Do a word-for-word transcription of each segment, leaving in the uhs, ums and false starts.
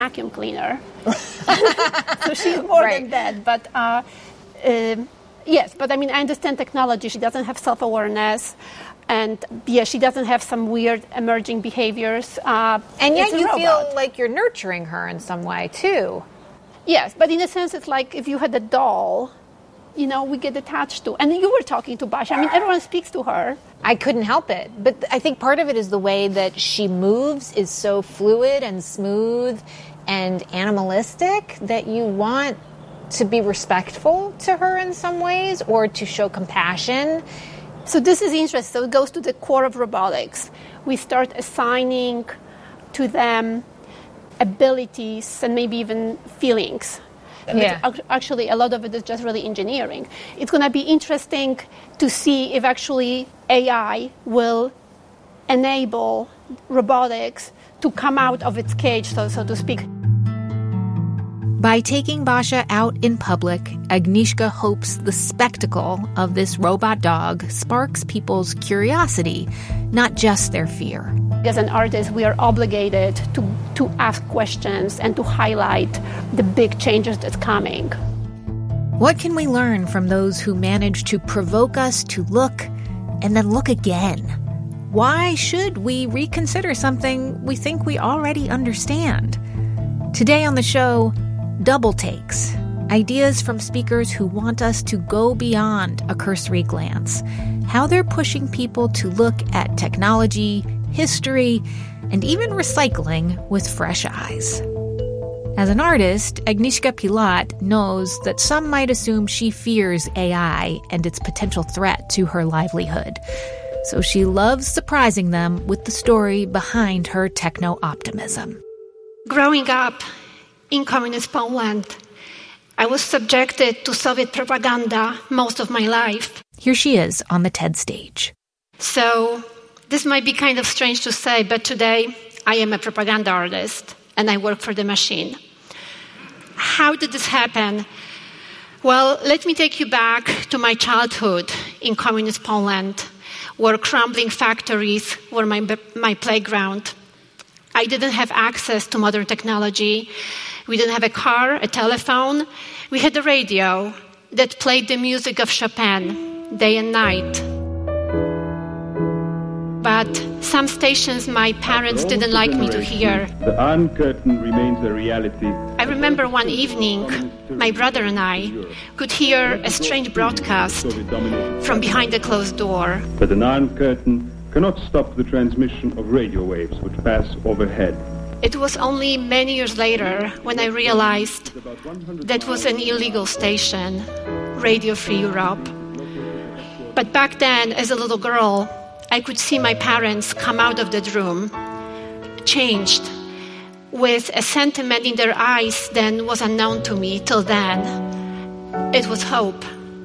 vacuum cleaner. So she's more right. than that. But uh, um, yes, but I mean, I understand technology. She doesn't have self-awareness. And yeah, she doesn't have some weird emerging behaviors. Uh, and yet you robot. feel like you're nurturing her in some way, too. Yes, but in a sense, it's like if you had a doll, you know, we get attached to. And you were talking to Basha. I mean, everyone speaks to her. I couldn't help it. But I think part of it is the way that she moves is so fluid and smooth and animalistic that you want to be respectful to her in some ways or to show compassion. So this is interesting. So it goes to the core of robotics. We start assigning to them abilities and maybe even feelings. Yeah. Actually, a lot of it is just really engineering. It's going to be interesting to see if actually A I will enable robotics to come out of its cage, so, so to speak. By taking Basha out in public, Agnieszka hopes the spectacle of this robot dog sparks people's curiosity, not just their fear. As an artist, we are obligated to, to ask questions and to highlight the big changes that's coming. What can we learn from those who manage to provoke us to look and then look again? Why should we reconsider something we think we already understand? Today on the show, Double Takes, ideas from speakers who want us to go beyond a cursory glance, how they're pushing people to look at technology, history, and even recycling with fresh eyes. As an artist, Agnieszka Pilat knows that some might assume she fears A I and its potential threat to her livelihood. So she loves surprising them with the story behind her techno-optimism. Growing up in communist Poland, I was subjected to Soviet propaganda most of my life. Here she is on the TED stage. So this might be kind of strange to say, but today I am a propaganda artist and I work for the machine. How did this happen? Well, let me take you back to my childhood in communist Poland, where crumbling factories were my, my playground. I didn't have access to modern technology. We didn't have a car, a telephone. We had a radio that played the music of Chopin day and night. But some stations my parents didn't like me to hear. The Iron Curtain remains a reality. I remember one evening, my brother and I could hear a strange broadcast from behind a closed door. But an Iron Curtain cannot stop the transmission of radio waves which pass overhead. It was only many years later when I realized that was an illegal station, Radio Free Europe. But back then, as a little girl, I could see my parents come out of that room, changed, with a sentiment in their eyes that was unknown to me till then. It was hope.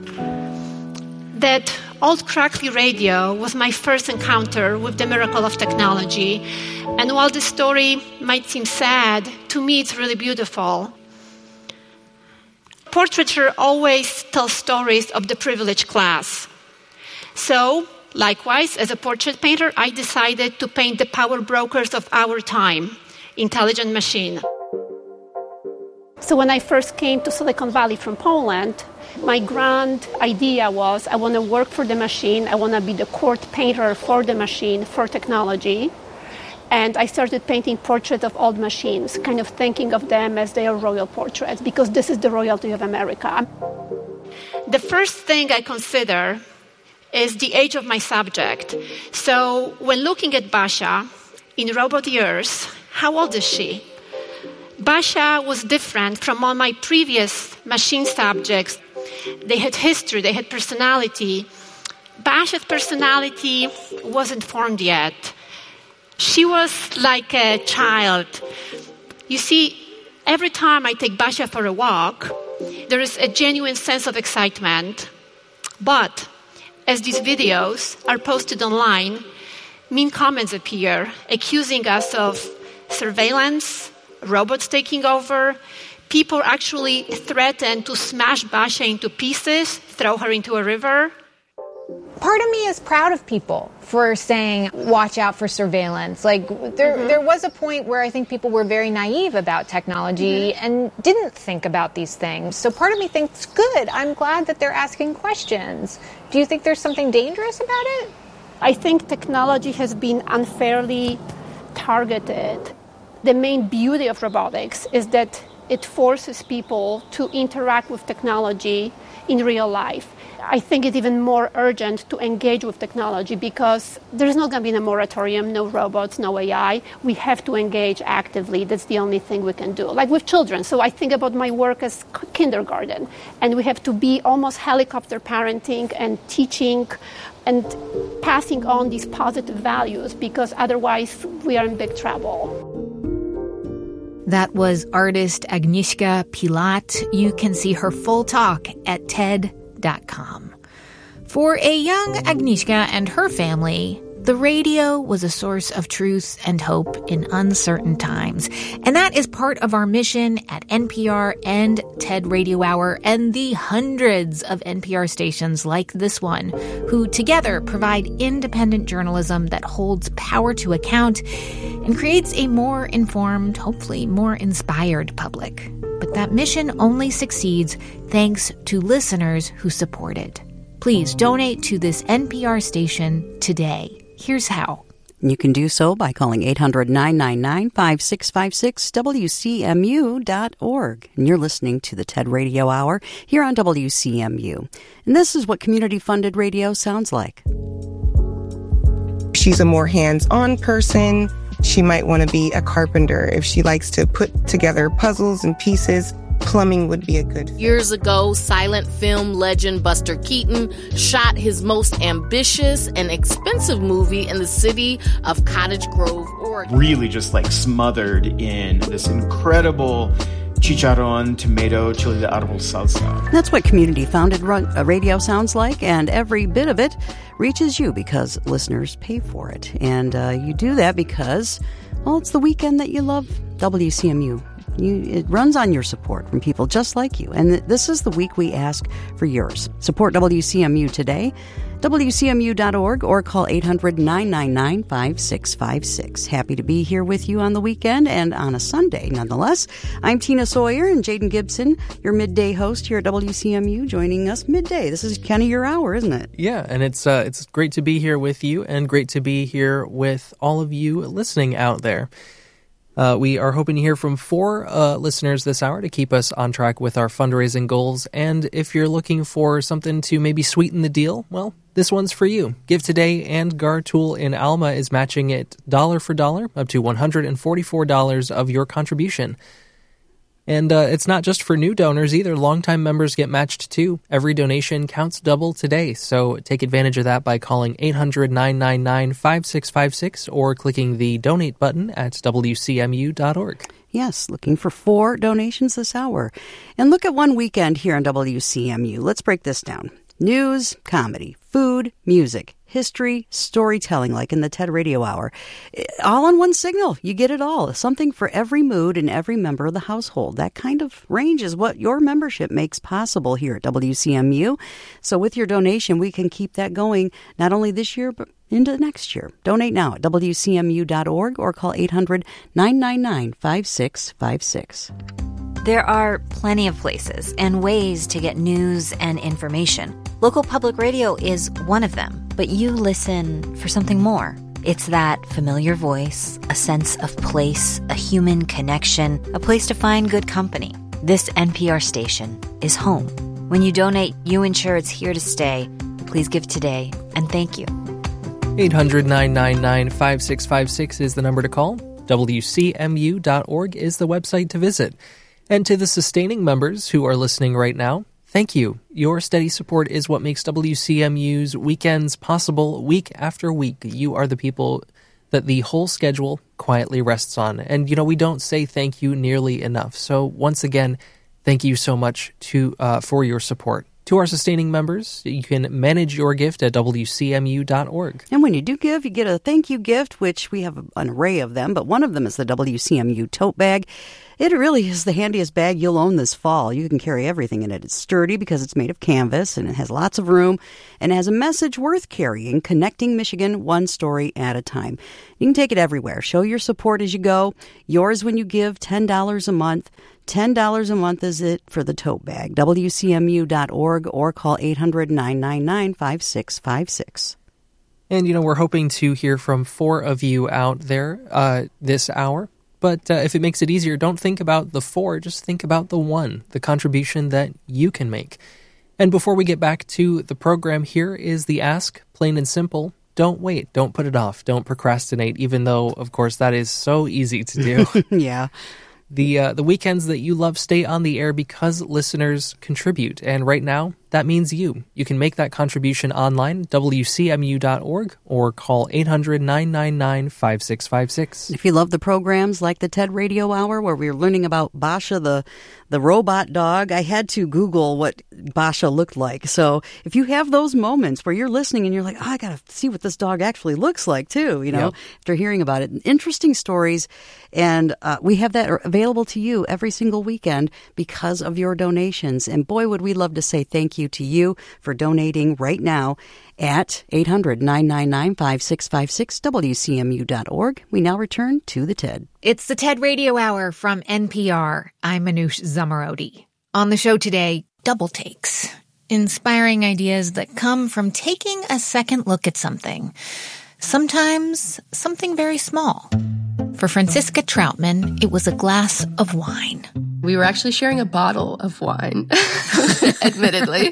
That old crackly radio was my first encounter with the miracle of technology. And while this story might seem sad, to me it's really beautiful. Portraiture always tells stories of the privileged class. So, likewise, as a portrait painter, I decided to paint the power brokers of our time, intelligent machine. So when I first came to Silicon Valley from Poland, my grand idea was I want to work for the machine, I want to be the court painter for the machine, for technology. And I started painting portraits of old machines, kind of thinking of them as their royal portraits, because this is the royalty of America. The first thing I consider is the age of my subject. So when looking at Basha, in robot years, how old is she? Basha was different from all my previous machine subjects. They had history, they had personality. Basha's personality wasn't formed yet. She was like a child. You see, every time I take Basha for a walk, there is a genuine sense of excitement. But as these videos are posted online, mean comments appear, accusing us of surveillance, robots taking over. People actually threaten to smash Basha into pieces, throw her into a river. Part of me is proud of people for saying, watch out for surveillance. Like, there mm-hmm. there was a point where I think people were very naive about technology mm-hmm. and didn't think about these things. So part of me thinks, good, I'm glad that they're asking questions. Do you think there's something dangerous about it? I think technology has been unfairly targeted. The main beauty of robotics is that it forces people to interact with technology in real life. I think it's even more urgent to engage with technology because there's not going to be a moratorium, no robots, no A I. We have to engage actively. That's the only thing we can do. Like with children. So I think about my work as kindergarten, and we have to be almost helicopter parenting and teaching and passing on these positive values because otherwise we are in big trouble. That was artist Agnieszka Pilat. You can see her full talk at TED dot com. For a young Agnieszka and her family, the radio was a source of truth and hope in uncertain times. And that is part of our mission at N P R and TED Radio Hour and the hundreds of N P R stations like this one, who together provide independent journalism that holds power to account and creates a more informed, hopefully more inspired public. But that mission only succeeds thanks to listeners who support it. Please donate to this N P R station today. Here's how. You can do so by calling eight hundred, nine nine nine, five six five six, W C M U dot org. And you're listening to the TED Radio Hour here on W C M U. And this is what community-funded radio sounds like. She's a more hands-on person. She might want to be a carpenter. If she likes to put together puzzles and pieces, plumbing would be a good fit. Years ago, silent film legend Buster Keaton shot his most ambitious and expensive movie in the city of Cottage Grove, Oregon. Really just like smothered in this incredible chicharron, tomato, chile de árbol salsa. That's what community-founded radio sounds like, and every bit of it reaches you because listeners pay for it. And uh, you do that because, well, it's the weekend that you love W C M U. You, it runs on your support from people just like you. And th- this is the week we ask for yours. Support W C M U today, W C M U dot org, or call eight hundred, nine nine nine, five six five six. Happy to be here with you on the weekend and on a Sunday, nonetheless. I'm Tina Sawyer and Jaden Gibson, your midday host here at W C M U, joining us midday. This is kind of your hour, isn't it? Yeah, and it's uh, it's great to be here with you and great to be here with all of you listening out there. Uh, we are hoping to hear from four uh, listeners this hour to keep us on track with our fundraising goals. And if you're looking for something to maybe sweeten the deal, well, this one's for you. Give Today and Gartool in Alma is matching it dollar for dollar, up to one hundred forty-four dollars of your contribution. And uh, it's not just for new donors either. Longtime members get matched too. Every donation counts double today. So take advantage of that by calling eight hundred, nine nine nine, five six five six or clicking the donate button at W C M U dot org. Yes, looking for four donations this hour. And look at one weekend here on W C M U. Let's break this down. News, comedy, food, music, history, storytelling, like in the TED Radio Hour. All on one signal. You get it all. Something for every mood and every member of the household. That kind of range is what your membership makes possible here at W C M U. So with your donation, we can keep that going not only this year, but into next year. Donate now at W C M U dot org or call eight hundred, nine nine nine, five six five six. There are plenty of places and ways to get news and information. Local public radio is one of them, but you listen for something more. It's that familiar voice, a sense of place, a human connection, a place to find good company. This N P R station is home. When you donate, you ensure it's here to stay. Please give today, and thank you. eight hundred, nine nine nine, five six five six is the number to call. W C M U dot org is the website to visit. And to the sustaining members who are listening right now, thank you. Your steady support is what makes W C M U's weekends possible week after week. You are the people that the whole schedule quietly rests on. And, you know, we don't say thank you nearly enough. So once again, thank you so much to uh, for your support. To our sustaining members, you can manage your gift at W C M U dot org. And when you do give, you get a thank you gift, which we have an array of them, but one of them is the W C M U tote bag. It really is the handiest bag you'll own this fall. You can carry everything in it. It's sturdy because it's made of canvas, and it has lots of room, and it has a message worth carrying, connecting Michigan one story at a time. You can take it everywhere. Show your support as you go. Yours when you give ten dollars a month. ten dollars a month is it for the tote bag. W C M U dot org or call eight hundred, nine nine nine, five six five six. And, you know, we're hoping to hear from four of you out there uh, this hour. But uh, if it makes it easier, don't think about the four, just think about the one, the contribution that you can make. And before we get back to the program, here is the ask, plain and simple. Don't wait. Don't put it off. Don't procrastinate, even though, of course, that is so easy to do. Yeah. The uh, the weekends that you love stay on the air because listeners contribute. And right now, that means you. You can make that contribution online, W C M U dot org, or call eight hundred, nine nine nine, five six five six. If you love the programs like the TED Radio Hour, where we're learning about Basha, the, the robot dog, I had to Google what Basha looked like. So if you have those moments where you're listening and you're like, oh, I got to see what this dog actually looks like, too, you know, yep. after hearing about it. Interesting stories. And uh, we have that available to you every single weekend because of your donations. And boy, would we love to say thank you to you for donating right now at eight hundred, nine nine nine, five six five six, W C M U dot org. We now return to the TED. It's the TED Radio Hour from N P R. I'm Manoush Zamarodi. On the show today, double takes. Inspiring ideas that come from taking a second look at something. Sometimes something very small. For Francisca Troutman, it was a glass of wine. We were actually sharing a bottle of wine, admittedly.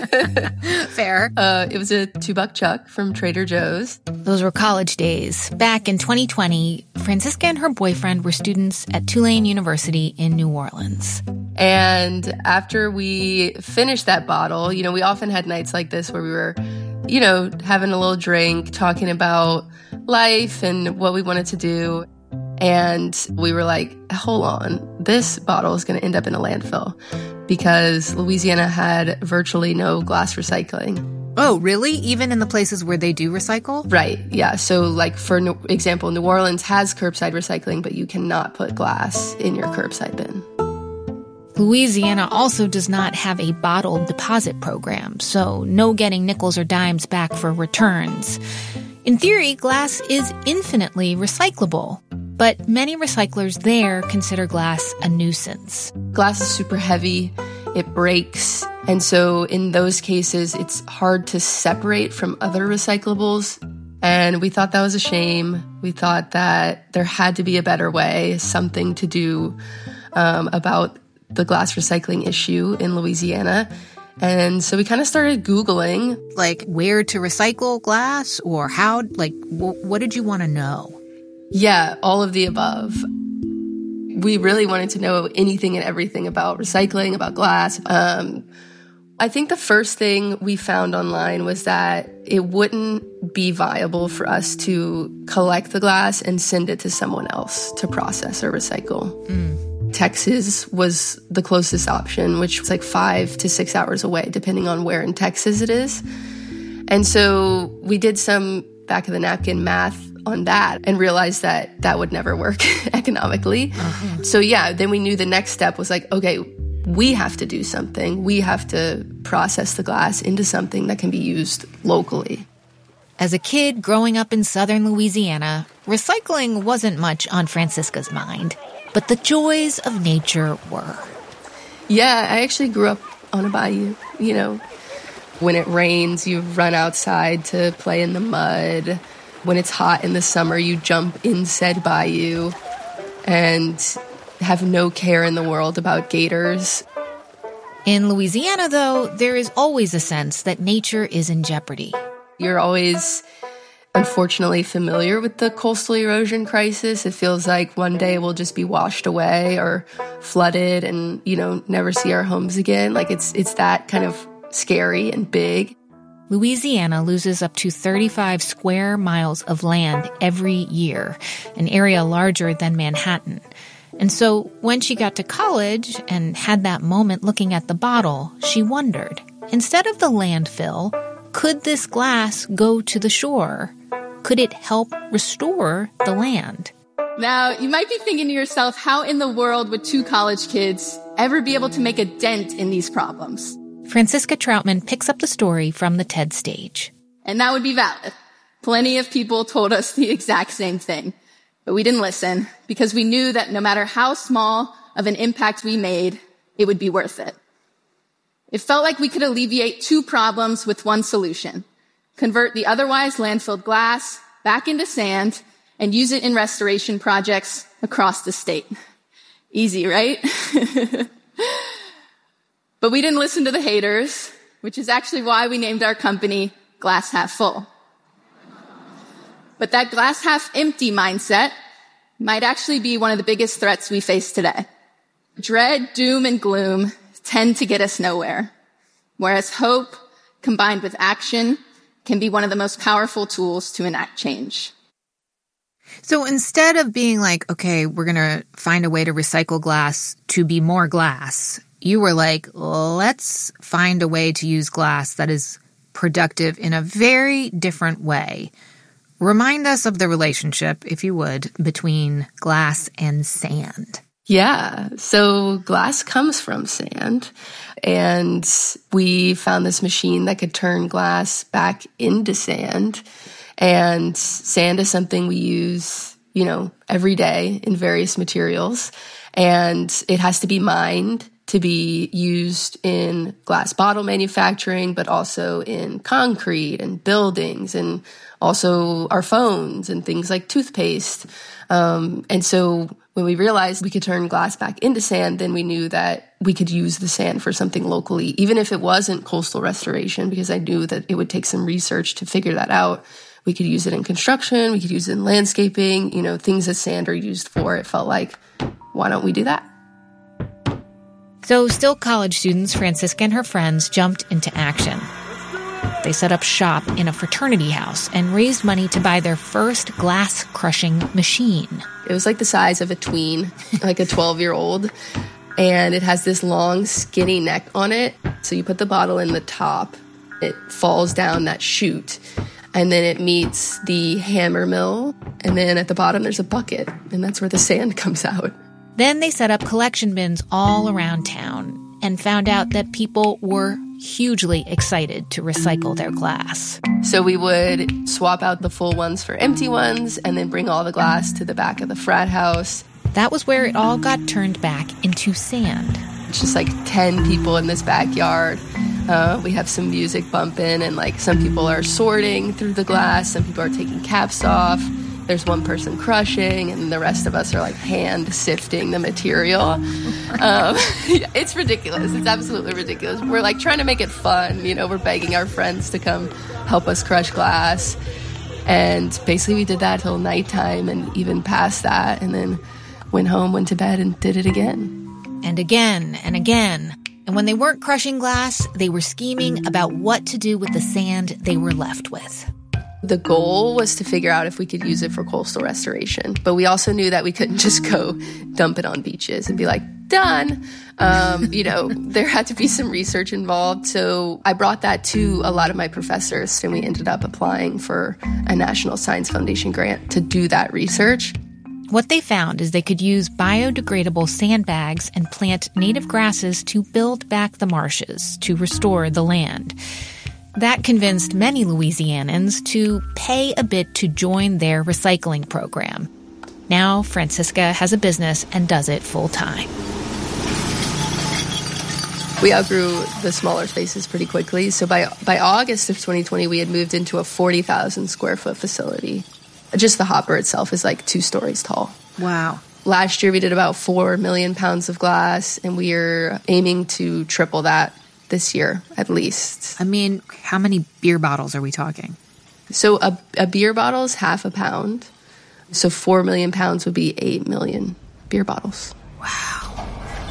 Fair. Uh, it was a two-buck chuck from Trader Joe's. Those were college days. Back in twenty twenty, Francisca and her boyfriend were students at Tulane University in New Orleans. And after we finished that bottle, you know, we often had nights like this where we were, you know, having a little drink, talking about life and what we wanted to do. And we were like, hold on, this bottle is going to end up in a landfill because Louisiana had virtually no glass recycling. Oh, really? Even in the places where they do recycle? Right, yeah. So like, for example, New Orleans has curbside recycling, but you cannot put glass in your curbside bin. Louisiana also does not have a bottle deposit program, so no getting nickels or dimes back for returns. In theory, glass is infinitely recyclable, but many recyclers there consider glass a nuisance. Glass is super heavy, it breaks, and so in those cases, it's hard to separate from other recyclables. And we thought that was a shame. We thought that there had to be a better way, something to do um, about the glass recycling issue in Louisiana. And so we kind of started Googling. Like where to recycle glass or how, like, w- what did you want to know? Yeah, all of the above. We really wanted to know anything and everything about recycling, about glass. Um, I think the first thing we found online was that it wouldn't be viable for us to collect the glass and send it to someone else to process or recycle. Mm. Texas was the closest option, which was like five to six hours away, depending on where in Texas it is. And so we did some back of the napkin math on that and realized that that would never work economically. Uh-huh. So yeah, then we knew the next step was like, okay, we have to do something. We have to process the glass into something that can be used locally. As a kid growing up in southern Louisiana, recycling wasn't much on Francisca's mind. But the joys of nature were. Yeah, I actually grew up on a bayou. You know, when it rains, you run outside to play in the mud. When it's hot in the summer, you jump in said bayou and have no care in the world about gators. In Louisiana, though, there is always a sense that nature is in jeopardy. You're always, unfortunately, familiar with the coastal erosion crisis. It feels like one day we'll just be washed away or flooded and, you know, never see our homes again. Like it's it's that kind of scary and big. Louisiana loses up to thirty-five square miles of land every year, an area larger than Manhattan. And so when she got to college and had that moment looking at the bottle, she wondered, instead of the landfill, could this glass go to the shore? Could it help restore the land? Now, you might be thinking to yourself, how in the world would two college kids ever be able to make a dent in these problems? Franziska Troutman picks up the story from the TED stage. And that would be valid. Plenty of people told us the exact same thing. But we didn't listen because we knew that no matter how small of an impact we made, it would be worth it. It felt like we could alleviate two problems with one solution: convert the otherwise landfilled glass back into sand and use it in restoration projects across the state. Easy, right? But we didn't listen to the haters, which is actually why we named our company Glass Half Full. But that glass half empty mindset might actually be one of the biggest threats we face today. Dread, doom, and gloom tend to get us nowhere, whereas hope, combined with action, can be one of the most powerful tools to enact change. So instead of being like, okay, we're going to find a way to recycle glass to be more glass, you were like, let's find a way to use glass that is productive in a very different way. Remind us of the relationship, if you would, between glass and sand. Yeah, so glass comes from sand, and we found this machine that could turn glass back into sand. And sand is something we use, you know, every day in various materials, and it has to be mined to be used in glass bottle manufacturing, but also in concrete and buildings and also our phones and things like toothpaste. Um, and so when we realized we could turn glass back into sand, then we knew that we could use the sand for something locally, even if it wasn't coastal restoration, because I knew that it would take some research to figure that out. We could use it in construction. We could use it in landscaping, you know, things that sand are used for. It felt like, why don't we do that? So still college students, Franziska and her friends jumped into action. They set up shop in a fraternity house and raised money to buy their first glass-crushing machine. It was like the size of a tween, like a twelve-year-old. And it has this long, skinny neck on it. So you put the bottle in the top. It falls down that chute. And then it meets the hammer mill. And then at the bottom, there's a bucket. And that's where the sand comes out. Then they set up collection bins all around town and found out that people were hugely excited to recycle their glass. So we would swap out the full ones for empty ones and then bring all the glass to the back of the frat house. That was where it all got turned back into sand. It's just like ten people in this backyard. Uh, we have some music bumping, and like some people are sorting through the glass, some people are taking caps off. There's one person crushing, and the rest of us are like hand sifting the material. Um, it's ridiculous. It's absolutely ridiculous. We're like trying to make it fun. You know, we're begging our friends to come help us crush glass. And basically we did that till nighttime and even past that, and then went home, went to bed, and did it again. And again and again. And when they weren't crushing glass, they were scheming about what to do with the sand they were left with. The goal was to figure out if we could use it for coastal restoration. But we also knew that we couldn't just go dump it on beaches and be like, done. Um, you know, there had to be some research involved. So I brought that to a lot of my professors, and we ended up applying for a National Science Foundation grant to do that research. What they found is they could use biodegradable sandbags and plant native grasses to build back the marshes, to restore the land. That convinced many Louisianans to pay a bit to join their recycling program. Now, Franziska has a business and does it full time. We outgrew the smaller spaces pretty quickly. So by by August of twenty twenty, we had moved into a forty thousand square foot facility. Just the hopper itself is like two stories tall. Wow. Last year, we did about four million pounds of glass, and we are aiming to triple that this year, at least. I mean, how many beer bottles are we talking? So a, a beer bottle is half a pound. So four million pounds would be eight million beer bottles. Wow.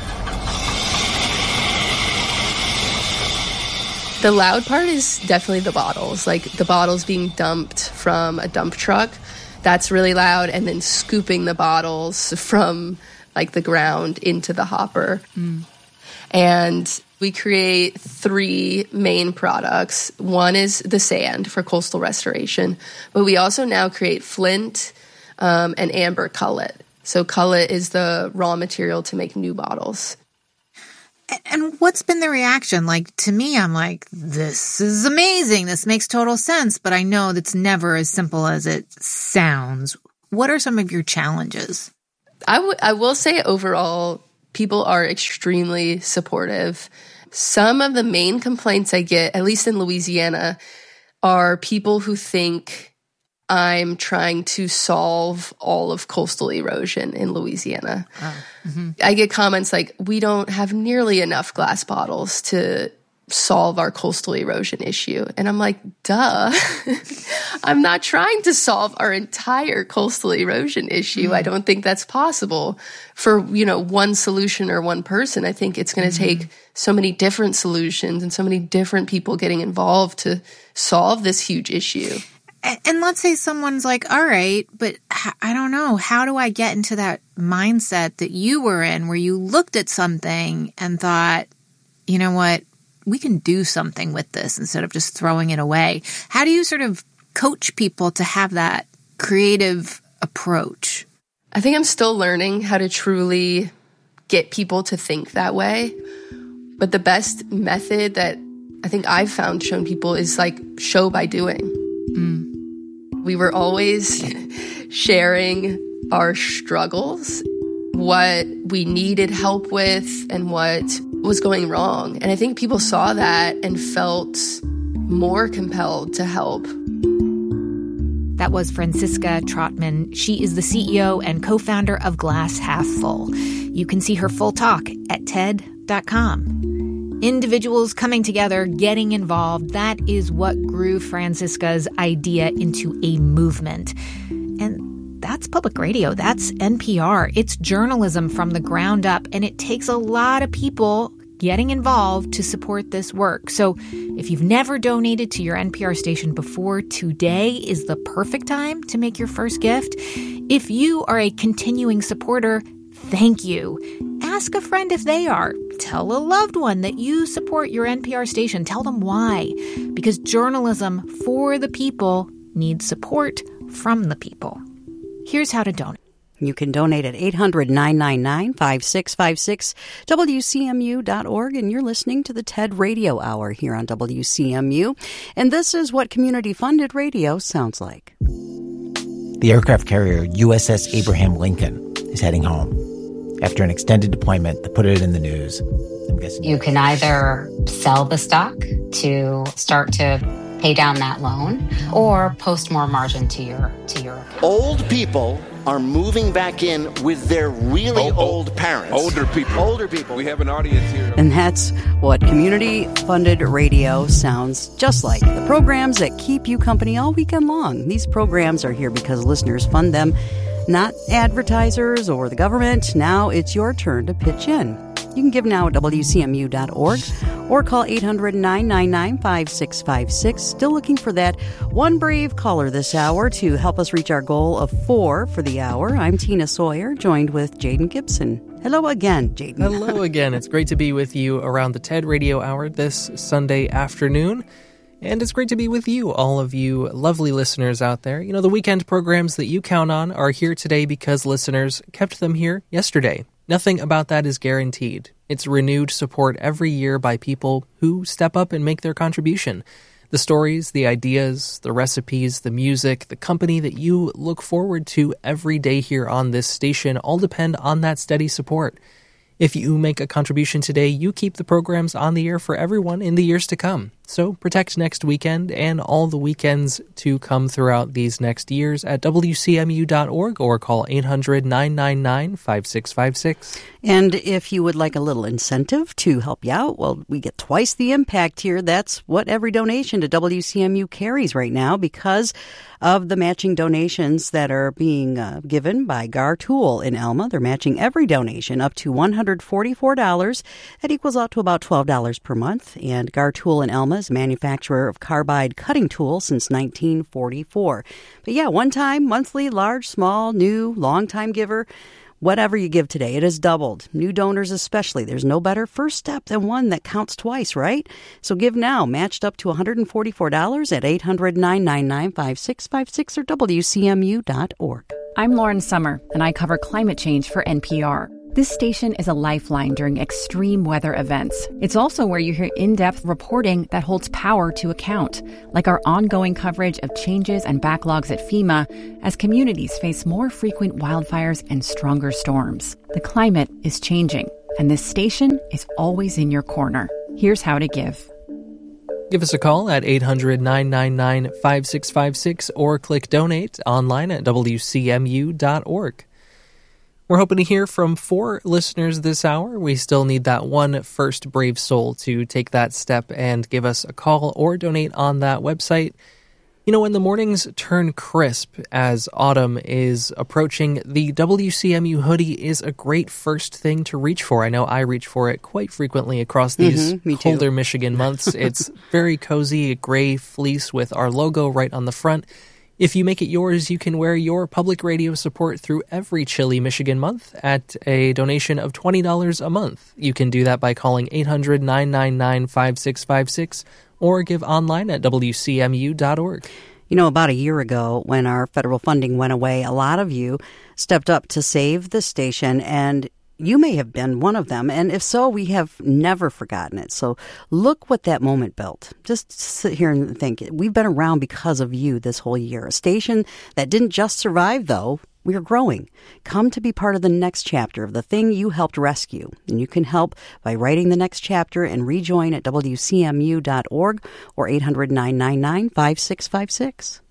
The loud part is definitely the bottles. Like the bottles being dumped from a dump truck. That's really loud. And then scooping the bottles from like the ground into the hopper. Mm. And we create three main products. One is the sand for coastal restoration, but we also now create flint, um, and amber cullet. So cullet is the raw material to make new bottles. And what's been the reaction? Like, to me, I'm like, this is amazing. This makes total sense. But I know that's never as simple as it sounds. What are some of your challenges? I, w- I will say overall, people are extremely supportive. Some of the main complaints I get, at least in Louisiana, are people who think I'm trying to solve all of coastal erosion in Louisiana. Oh. Mm-hmm. I get comments like, we don't have nearly enough glass bottles to solve our coastal erosion issue. And I'm like, duh. I'm not trying to solve our entire coastal erosion issue. Mm-hmm. I don't think that's possible for, you know, one solution or one person. I think it's going to mm-hmm. take so many different solutions and so many different people getting involved to solve this huge issue. And let's say someone's like, all right, but I don't know, how do I get into that mindset that you were in where you looked at something and thought, you know what, we can do something with this instead of just throwing it away? How do you sort of coach people to have that creative approach? I think I'm still learning how to truly get people to think that way. But the best method that I think I've found shown people is like show by doing. Mm. We were always sharing our struggles, what we needed help with, and what was going wrong. And I think people saw that and felt more compelled to help. That was Franziska Trotman. She is the C E O and co-founder of Glass Half Full. You can see her full talk at T E D dot com. Individuals coming together, getting involved, that is what grew Franziska's idea into a movement. And that's public radio. That's N P R. It's journalism from the ground up, and it takes a lot of people getting involved to support this work. So if you've never donated to your N P R station before, today is the perfect time to make your first gift. If you are a continuing supporter, thank you. Ask a friend if they are. Tell a loved one that you support your N P R station. Tell them why. Because journalism for the people needs support from the people. Here's how to donate. You can donate at eight hundred, nine nine nine, five six five six, W C M U dot org, and you're listening to the T E D Radio Hour here on W C M U. And this is what community-funded radio sounds like. The aircraft carrier U S S Abraham Lincoln is heading home. After an extended deployment that put it in the news, I'm guessing you can either sell the stock to start to pay down that loan, or post more margin to your to your account. Old people are moving back in with their really oh, old parents. Older people. Older people. We have an audience here. And that's what community-funded radio sounds just like. The programs that keep you company all weekend long. These programs are here because listeners fund them, not advertisers or the government. Now it's your turn to pitch in. You can give now at W C M U dot org or call eight hundred, nine nine nine, five six five six. Still looking for that one brave caller this hour to help us reach our goal of four for the hour. I'm Tina Sawyer, joined with Jaden Gibson. Hello again, Jaden. Hello again. It's great to be with you around the T E D Radio Hour this Sunday afternoon. And it's great to be with you, all of you lovely listeners out there. You know, the weekend programs that you count on are here today because listeners kept them here yesterday. Nothing about that is guaranteed. It's renewed support every year by people who step up and make their contribution. The stories, the ideas, the recipes, the music, the company that you look forward to every day here on this station all depend on that steady support. If you make a contribution today, you keep the programs on the air for everyone in the years to come. So protect next weekend and all the weekends to come throughout these next years at W C M U dot org or call eight hundred, nine nine nine, five six five six. And if you would like a little incentive to help you out, well, we get twice the impact here. That's what every donation to W C M U carries right now because of the matching donations that are being uh, given by Gar Tool in Elma. They're matching every donation up to one hundred forty-four dollars. That equals out to about twelve dollars per month. And Gar Tool in Elma is a manufacturer of carbide cutting tools since nineteen forty-four. But yeah, one time, monthly, large, small, new, long-time giver. Whatever you give today, it has doubled. New donors especially. There's no better first step than one that counts twice, right? So give now, matched up to one hundred forty-four dollars at eight hundred, nine nine nine, five six five six or W C M U dot org. I'm Lauren Summer, and I cover climate change for N P R. This station is a lifeline during extreme weather events. It's also where you hear in-depth reporting that holds power to account, like our ongoing coverage of changes and backlogs at FEMA as communities face more frequent wildfires and stronger storms. The climate is changing, and this station is always in your corner. Here's how to give. Give us a call at eight hundred, nine nine nine, five six five six or click donate online at W C M U dot org. We're hoping to hear from four listeners this hour. We still need that one first brave soul to take that step and give us a call or donate on that website. You know, when the mornings turn crisp as autumn is approaching, the W C M U hoodie is a great first thing to reach for. I know I reach for it quite frequently across these mm-hmm, colder Michigan months. It's very cozy, a gray fleece with our logo right on the front. If you make it yours, you can wear your public radio support through every chilly Michigan month at a donation of twenty dollars a month. You can do that by calling eight hundred, nine nine nine, five six five six or give online at W C M U dot org. You know, about a year ago, when our federal funding went away, a lot of you stepped up to save the station, and you may have been one of them, and if so, we have never forgotten it. So look what that moment built. Just sit here and think. We've been around because of you this whole year. A station that didn't just survive, though. We are growing. Come to be part of the next chapter of the thing you helped rescue. And you can help by writing the next chapter and rejoin at W C M U dot org or eight hundred, nine nine nine, five six five six.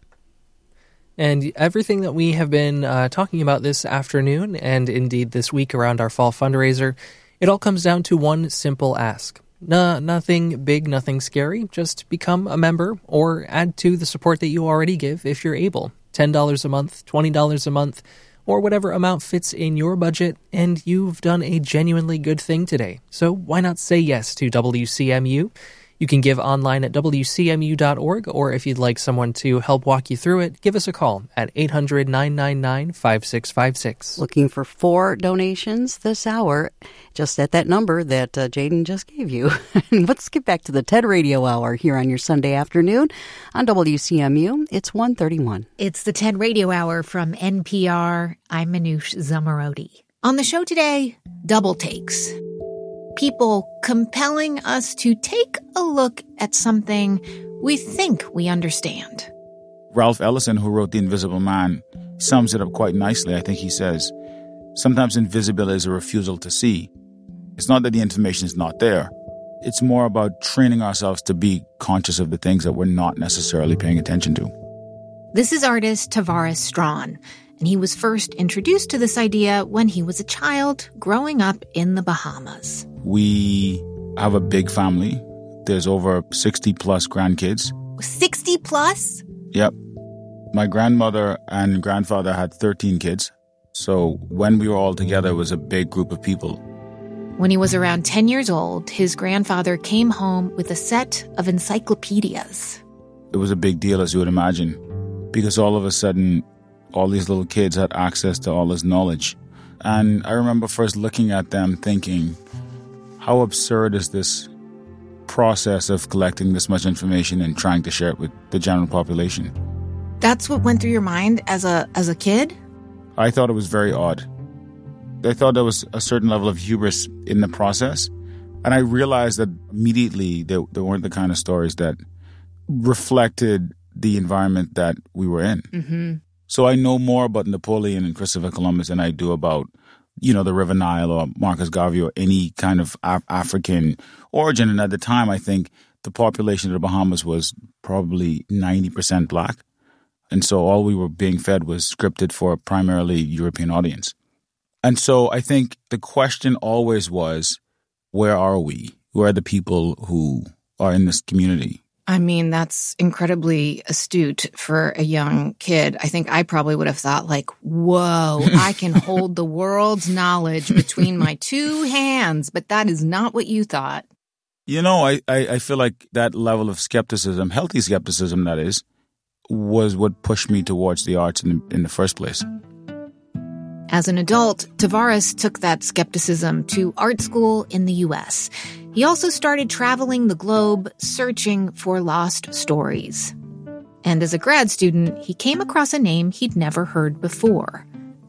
And everything that we have been uh, talking about this afternoon and indeed this week around our fall fundraiser, it all comes down to one simple ask. No, nothing big, nothing scary. Just become a member or add to the support that you already give if you're able. ten dollars a month, twenty dollars a month, or whatever amount fits in your budget, and you've done a genuinely good thing today. So why not say yes to W C M U? You can give online at W C M U dot org, or if you'd like someone to help walk you through it, give us a call at eight hundred, nine nine nine, five six five six. Looking for four donations this hour, just at that number that uh, Jaden just gave you. Let's get back to the TED Radio Hour here on your Sunday afternoon on W C M U. It's one thirty-one. It's the TED Radio Hour from N P R. I'm Manoush Zomorodi. On the show today, double takes. People compelling us to take a look at something we think we understand. Ralph Ellison, who wrote The Invisible Man, sums it up quite nicely. I think he says, sometimes invisibility is a refusal to see. It's not that the information is not there. It's more about training ourselves to be conscious of the things that we're not necessarily paying attention to. This is artist Tavares Strawn, and he was first introduced to this idea when he was a child growing up in the Bahamas. We have a big family. There's over sixty plus grandkids. sixty plus? Yep. My grandmother and grandfather had thirteen kids. So when we were all together, it was a big group of people. When he was around ten years old, his grandfather came home with a set of encyclopedias. It was a big deal, as you would imagine, because all of a sudden, all these little kids had access to all this knowledge. And I remember first looking at them thinking, how absurd is this process of collecting this much information and trying to share it with the general population? That's what went through your mind as a as a kid? I thought it was very odd. I thought there was a certain level of hubris in the process. And I realized that immediately there, there weren't the kind of stories that reflected the environment that we were in. Mm-hmm. So I know more about Napoleon and Christopher Columbus than I do about, you know, the River Nile or Marcus Garvey or any kind of Af- African origin. And at the time, I think the population of the Bahamas was probably ninety percent black. And so all we were being fed was scripted for a primarily European audience. And so I think the question always was, where are we? Where are the people who are in this community? I mean, that's incredibly astute for a young kid. I think I probably would have thought like, whoa, I can hold the world's knowledge between my two hands. But that is not what you thought. You know, I, I, I feel like that level of skepticism, healthy skepticism that is, was what pushed me towards the arts in the, in the first place. As an adult, Tavares took that skepticism to art school in the U S. He also started traveling the globe, searching for lost stories. And as a grad student, he came across a name he'd never heard before,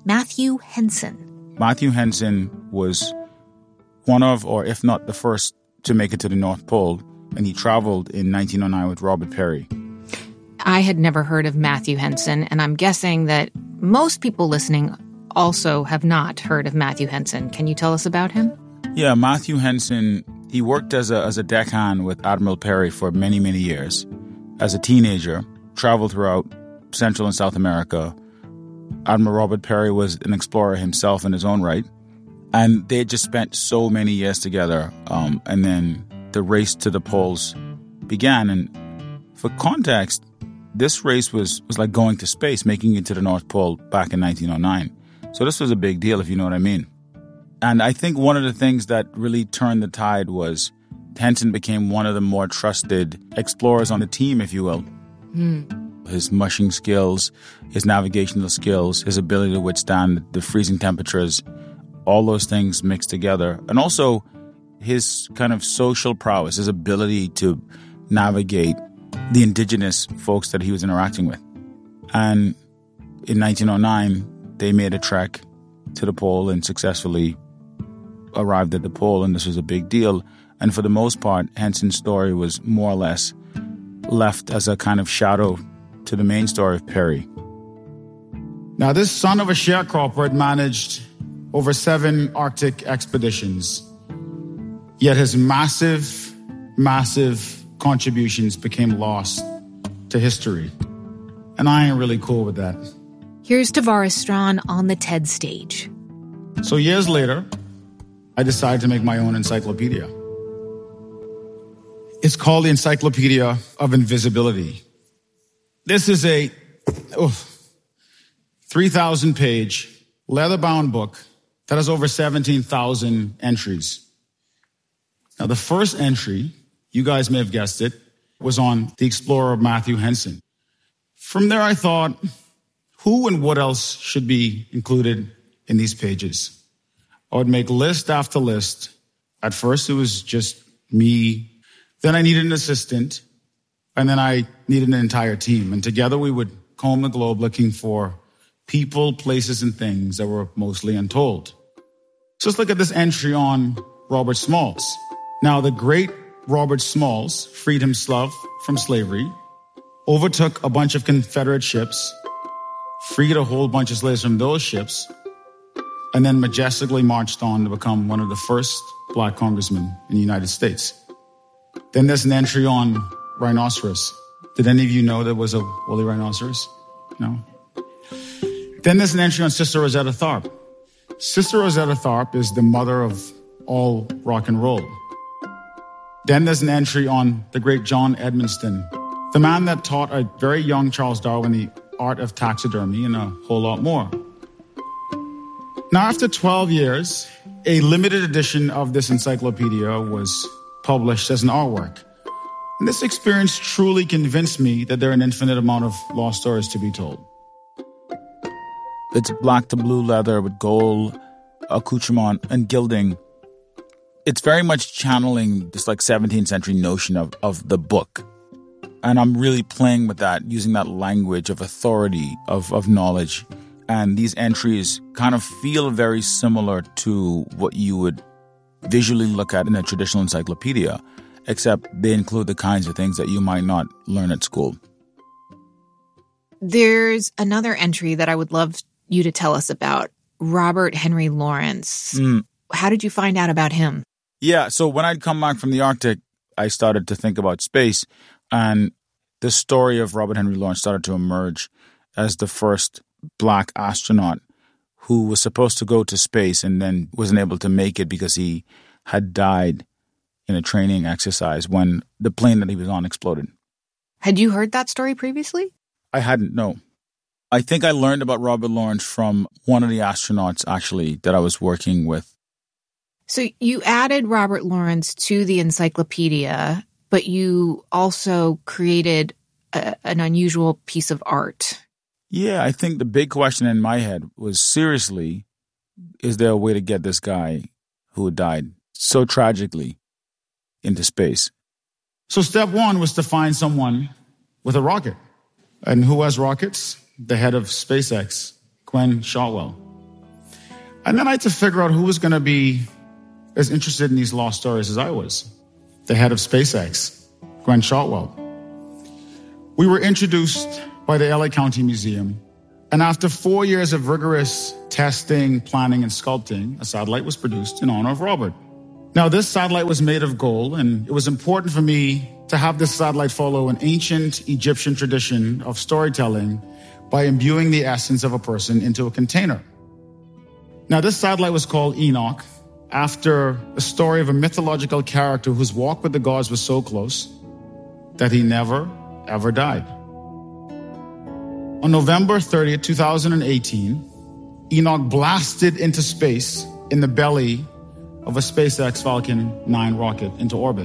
Matthew Henson. Matthew Henson was one of, or if not the first, to make it to the North Pole, and he traveled in nineteen oh nine with Robert Peary. I had never heard of Matthew Henson, and I'm guessing that most people listening also have not heard of Matthew Henson. Can you tell us about him? Yeah, Matthew Henson, he worked as a as a deckhand with Admiral Peary for many, many years. As a teenager, traveled throughout Central and South America. Admiral Robert Peary was an explorer himself in his own right. And they had just spent so many years together. Um, and then the race to the poles began. And for context, this race was, was like going to space, making it to the North Pole back in nineteen oh nine. So this was a big deal, if you know what I mean. And I think one of the things that really turned the tide was Henson became one of the more trusted explorers on the team, if you will. Mm. His mushing skills, his navigational skills, his ability to withstand the freezing temperatures, all those things mixed together. And also his kind of social prowess, his ability to navigate the indigenous folks that he was interacting with. And in nineteen oh nine, they made a trek to the pole and successfully arrived at the pole, and this was a big deal. And for the most part, Henson's story was more or less left as a kind of shadow to the main story of Peary. Now, this son of a sharecropper had managed over seven Arctic expeditions, yet his massive, massive contributions became lost to history. And I ain't really cool with that. Here's Tavares Strachan on the TED stage. So years later, I decided to make my own encyclopedia. It's called the Encyclopedia of Invisibility. This is a oh, three thousand page leather-bound book that has over seventeen thousand entries. Now, the first entry, you guys may have guessed it, was on the explorer Matthew Henson. From there, I thought, who and what else should be included in these pages? I would make list after list. At first, it was just me. Then I needed an assistant. And then I needed an entire team. And together we would comb the globe looking for people, places, and things that were mostly untold. So let's look at this entry on Robert Smalls. Now, the great Robert Smalls freed himself from slavery, overtook a bunch of Confederate ships, freed a whole bunch of slaves from those ships, and then majestically marched on to become one of the first black congressmen in the United States. Then there's an entry on rhinoceros. Did any of you know there was a woolly rhinoceros? No? Then there's an entry on Sister Rosetta Tharpe. Sister Rosetta Tharpe is the mother of all rock and roll. Then there's an entry on the great John Edmonston, the man that taught a very young Charles Darwin the art of taxidermy and a whole lot more. Now, after twelve years, a limited edition of this encyclopedia was published as an artwork. And this experience truly convinced me that there are an infinite amount of lost stories to be told. It's black to blue leather with gold accoutrement and gilding. It's very much channeling this like seventeenth century notion of, of the book. And I'm really playing with that, using that language of authority, of, of knowledge. And these entries kind of feel very similar to what you would visually look at in a traditional encyclopedia, except they include the kinds of things that you might not learn at school. There's another entry that I would love you to tell us about, Robert Henry Lawrence. Mm. How did you find out about him? Yeah, so when I'd come back from the Arctic, I started to think about space, and the story of Robert Henry Lawrence started to emerge as the first black astronaut who was supposed to go to space and then wasn't able to make it because he had died in a training exercise when the plane that he was on exploded. Had you heard that story previously? I hadn't, no. I think I learned about Robert Lawrence from one of the astronauts, actually, that I was working with. So you added Robert Lawrence to the encyclopedia, but you also created a, an unusual piece of art. Yeah, I think the big question in my head was, seriously, is there a way to get this guy who died so tragically into space? So step one was to find someone with a rocket. And who has rockets? The head of SpaceX, Gwen Shotwell. And then I had to figure out who was going to be as interested in these lost stories as I was. The head of SpaceX, Gwen Shotwell. We were introduced by the L A County Museum, and after four years of rigorous testing, planning, and sculpting, a satellite was produced in honor of Robert. Now, this satellite was made of gold, and it was important for me to have this satellite follow an ancient Egyptian tradition of storytelling by imbuing the essence of a person into a container. Now, this satellite was called Enoch, after the story of a mythological character whose walk with the gods was so close that he never, ever died. On November thirtieth, twenty eighteen, Enoch blasted into space in the belly of a SpaceX Falcon nine rocket into orbit.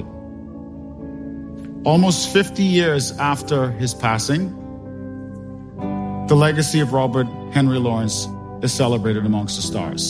Almost fifty years after his passing, the legacy of Robert Henry Lawrence is celebrated amongst the stars.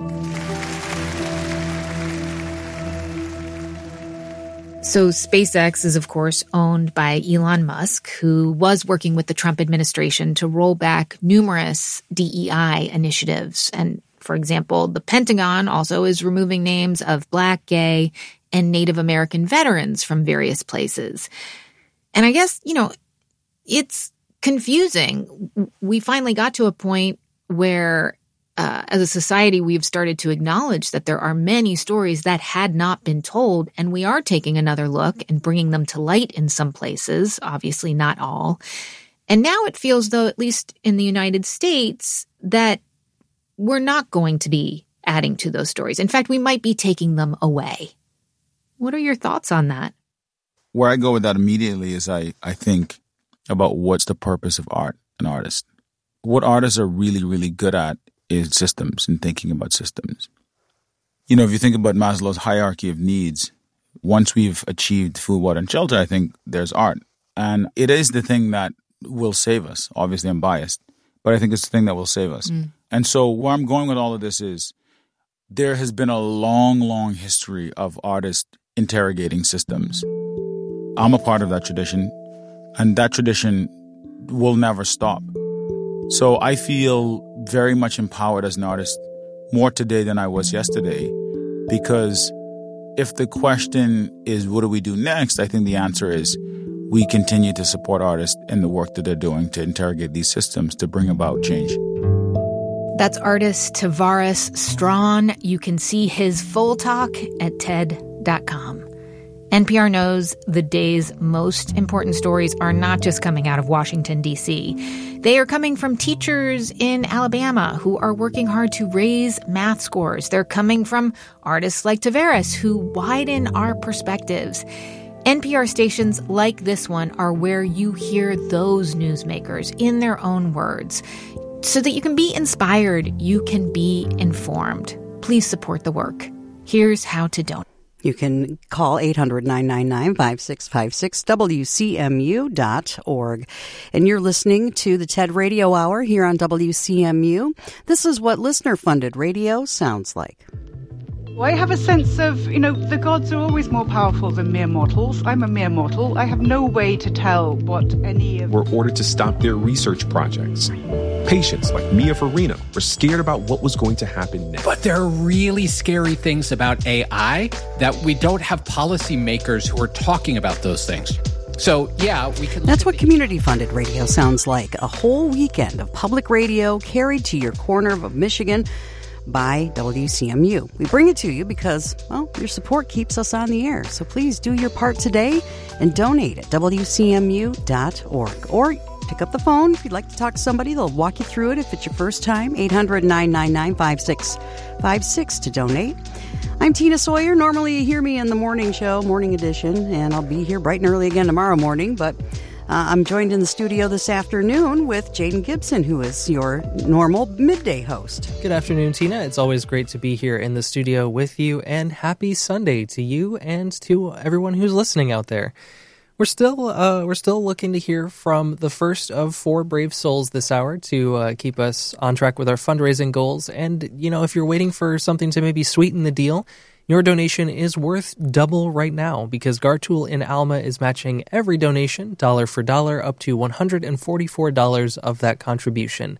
So SpaceX is, of course, owned by Elon Musk, who was working with the Trump administration to roll back numerous D E I initiatives. And, for example, the Pentagon also is removing names of Black, gay, and Native American veterans from various places. And I guess, you know, it's confusing. We finally got to a point where Uh, as a society, we've started to acknowledge that there are many stories that had not been told, and we are taking another look and bringing them to light in some places, obviously not all. And now it feels, though, at least in the United States, that we're not going to be adding to those stories. In fact, we might be taking them away. What are your thoughts on that? Where I go with that immediately is I, I think about what's the purpose of art and artists. What artists are really, really good at is systems and thinking about systems. You know, if you think about Maslow's hierarchy of needs, once we've achieved food, water, and shelter, I think there's art. And it is the thing that will save us. Obviously, I'm biased, but I think it's the thing that will save us. Mm. And so where I'm going with all of this is there has been a long, long history of artists interrogating systems. I'm a part of that tradition, and that tradition will never stop. So I feel very much empowered as an artist, more today than I was yesterday, because if the question is what do we do next, I think the answer is we continue to support artists in the work that they're doing to interrogate these systems to bring about change. That's artist Tavares Strawn. You can see his full talk at T E D dot com. N P R knows the day's most important stories are not just coming out of Washington, D C. They are coming from teachers in Alabama who are working hard to raise math scores. They're coming from artists like Tavares who widen our perspectives. N P R stations like this one are where you hear those newsmakers in their own words. So that you can be inspired, you can be informed. Please support the work. Here's how to donate. You can call eight hundred, nine nine nine, five six five six, W C M U dot org. And you're listening to the TED Radio Hour here on W C M U. This is what listener-funded radio sounds like. I have a sense of, you know, the gods are always more powerful than mere mortals. I'm a mere mortal. I have no way to tell what any of... were ordered to stop their research projects. Patients like Mia Farina were scared about what was going to happen next. But there are really scary things about A I that we don't have policymakers who are talking about those things. So, yeah, we can... That's what community-funded radio sounds like. A whole weekend of public radio carried to your corner of Michigan by W C M U. We bring it to you because, well, your support keeps us on the air. So please do your part today and donate at W C M U dot org. Or pick up the phone if you'd like to talk to somebody. They'll walk you through it if it's your first time. eight hundred, nine nine nine, five six five six to donate. I'm Tina Sawyer. Normally you hear me in the morning show, morning edition, and I'll be here bright and early again tomorrow morning. But uh, I'm joined in the studio this afternoon with Jaden Gibson, who is your normal midday host. Good afternoon, Tina. It's always great to be here in the studio with you, and happy Sunday to you and to everyone who's listening out there. We're still uh, we're still looking to hear from the first of four brave souls this hour to uh, keep us on track with our fundraising goals. And, you know, if you're waiting for something to maybe sweeten the deal, your donation is worth double right now because Gartool in Alma is matching every donation, dollar for dollar, up to one hundred forty-four dollars of that contribution.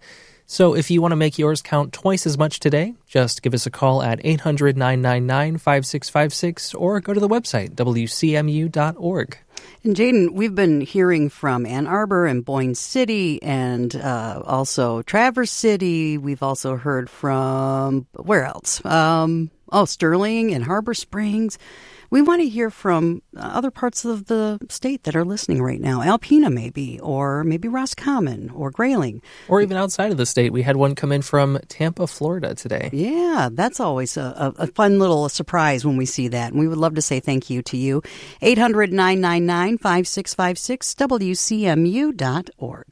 So if you want to make yours count twice as much today, just give us a call at eight hundred, nine nine nine, five six five six or go to the website, W C M U dot org. And Jaden, we've been hearing from Ann Arbor and Boyne City and uh, also Traverse City. We've also heard from, where else? Um, oh, Sterling and Harbor Springs. We want to hear from other parts of the state that are listening right now. Alpena maybe, or maybe Roscommon, or Grayling. Or even outside of the state. We had one come in from Tampa, Florida today. Yeah, that's always a, a fun little surprise when we see that. And we would love to say thank you to you. eight hundred, nine nine nine, five six five six, W C M U dot org.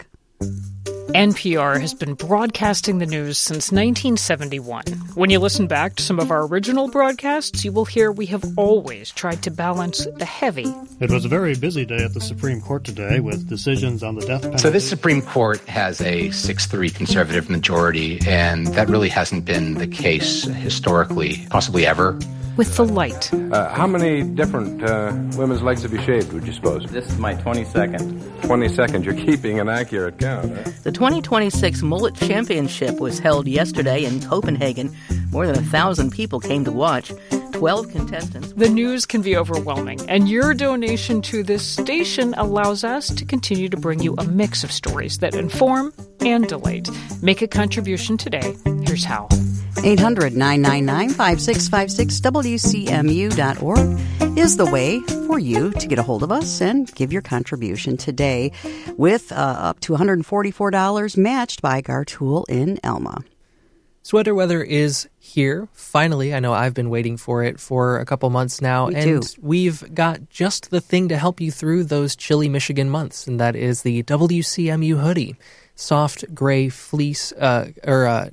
N P R has been broadcasting the news since nineteen seventy-one. When you listen back to some of our original broadcasts, you will hear we have always tried to balance the heavy. It was a very busy day at the Supreme Court today with decisions on the death penalty. So this Supreme Court has a six three conservative majority, and that really hasn't been the case historically, possibly ever. With the light. Uh, how many different uh, women's legs have you shaved, would you suppose? This is my twenty-second. twenty-second. You're keeping an accurate count, huh? The twenty twenty-six Mullet Championship was held yesterday in Copenhagen. More than a thousand people came to watch. twelve contestants. The news can be overwhelming, and your donation to this station allows us to continue to bring you a mix of stories that inform and delight. Make a contribution today. Here's how. eight hundred, nine nine nine, five six five six, W C M U dot org is the way for you to get a hold of us and give your contribution today with uh, up to one hundred forty-four dollars matched by Gartool in Elma. Sweater weather is here. Finally, I know I've been waiting for it for a couple months now. Me and too. We've got just the thing to help you through those chilly Michigan months, and that is the W C M U hoodie. Soft gray fleece, uh, or uh,